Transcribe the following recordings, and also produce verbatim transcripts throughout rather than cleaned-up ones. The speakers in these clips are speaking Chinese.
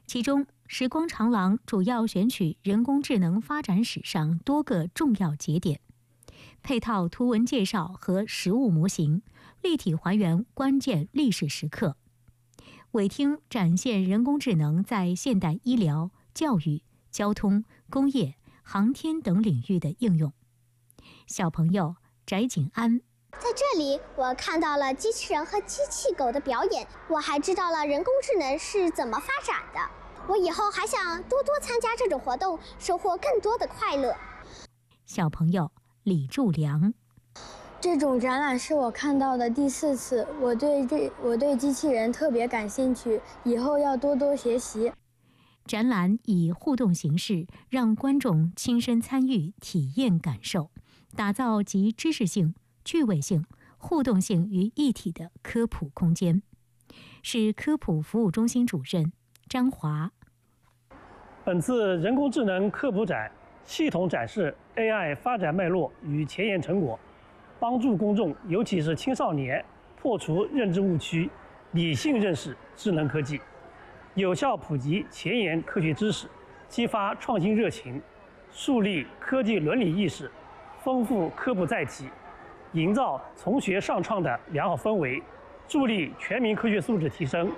其中，时光长廊主要选取人工智能发展史上多个重要节点，配套图文介绍和实物模型，立体还原关键历史时刻。委听展现人工智能在现代医疗、教育、交通、工业、航天等领域的应用。小朋友翟景安。 在这里，我看到了机器人和机器狗的表演，我还知道了人工智能是怎么发展的。我以后还想多多参加这种活动，收获更多的快乐。 小朋友李柱良。 这种展览是我看到的第四次，我对这我对机器人特别感兴趣，以后要多多学习。 展览以互动形式，让观众亲身参与、体验、感受，打造集知识性、趣味性、互动性于一体的科普空间。是科普服务中心主任张华。 本次人工智能科普展系统展示 A I 发展脉络与前沿成果，帮助公众，尤其是青少年破除认知误区，理性认识智能科技，有效普及前沿科学知识，激发创新热情，树立科技伦理意识，丰富科普载体，营造从学上创的良好氛围，助力全民科学素质提升。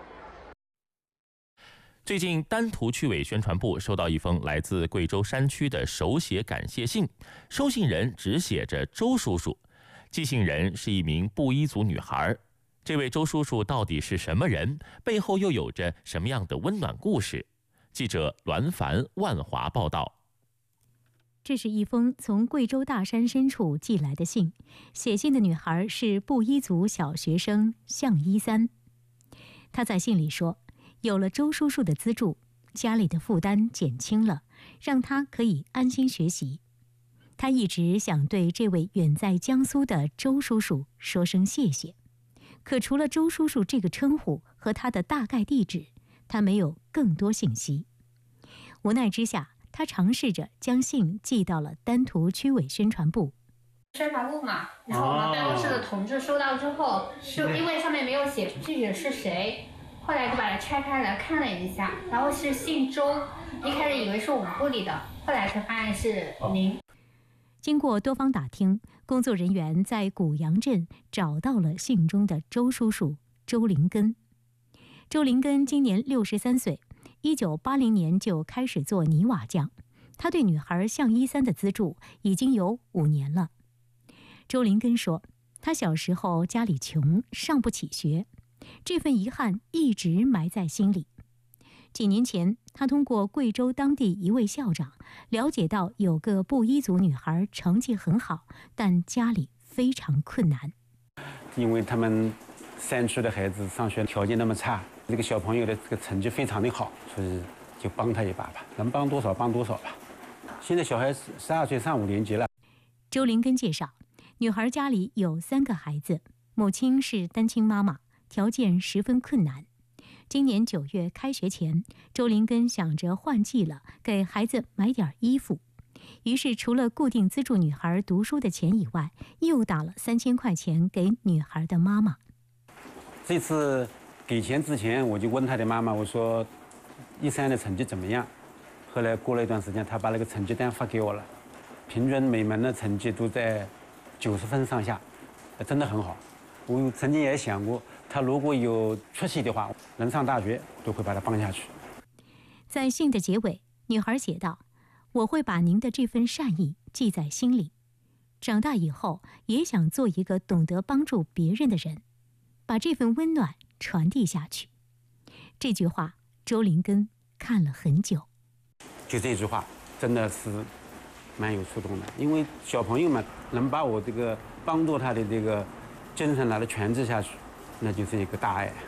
最近，丹徒区委宣传部收到一封来自贵州山区的手写感谢信，收信人只写着周叔叔，寄信人是一名布依族女孩。这位周叔叔到底是什么人？背后又有着什么样的温暖故事？记者栾凡、万华报道。 这是一封从贵州大山深处寄来的信，写信的女孩是布依族小学生向一三。她在信里说，有了周叔叔的资助，家里的负担减轻了，让她可以安心学习。她一直想对这位远在江苏的周叔叔说声谢谢，可除了周叔叔这个称呼和他的大概地址，她没有更多信息。无奈之下，他尝试着将信寄到了丹徒区委宣传部。 宣传部嘛，然后我们办公室的同志收到之后，就因为上面没有写具体是谁，后来就把它拆开来看了一下，然后是姓周，一开始以为是我们部里的，后来才发现是您。 经过多方打听，工作人员在古阳镇找到了信中的周叔叔周林根。周林根今年六十三岁。一九八零年就开始做泥瓦匠，他对女孩向一三的资助已经有五年了。周林根说，他小时候家里穷，上不起学，这份遗憾一直埋在心里。几年前，他通过贵州当地一位校长了解到，有个布依族女孩成绩很好，但家里非常困难。 因为他们山区的孩子上学条件那么差，这个小朋友的这个成绩非常的好，所以就帮他一把吧，能帮多少帮多少吧。现在小孩十二岁上五年级了。 周林根介绍，女孩家里有三个孩子，母亲是单亲妈妈，条件十分困难。今年九月开学前，周林根想着换季了，给孩子买点衣服，于是除了固定资助女孩读书的钱以外，又打了三千块钱给女孩的妈妈。 这次给钱之前，我就问他的妈妈，我说一三的成绩怎么样？后来过了一段时间，他把那个成绩单发给我了，平均每门的成绩都在九十分上下，真的很好。我曾经也想过，他如果有出息的话，能上大学，都会把他帮下去。 在信的结尾，女孩写道：“我会把您的这份善意记在心里，长大以后也想做一个懂得帮助别人的人，把这份温暖传递下去。”这句话，周林根看了很久。 就这句话，真的是蛮有触动的，因为小朋友们能把我这个帮助他的这个精神拿来传递下去，那就是一个大爱。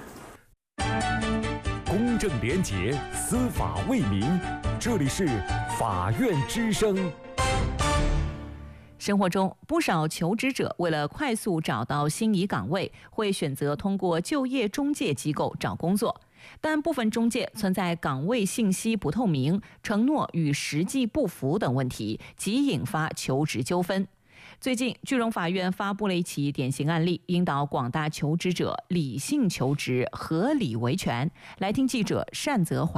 公正廉洁，司法为民，这里是法院之声。 生活中，不少求职者为了快速找到心仪岗位，会选择通过就业中介机构找工作。但部分中介存在岗位信息不透明、承诺与实际不符等问题，即引发求职纠纷。最近，句容法院发布了一起典型案例，引导广大求职者理性求职、合理维权。来听记者单泽华。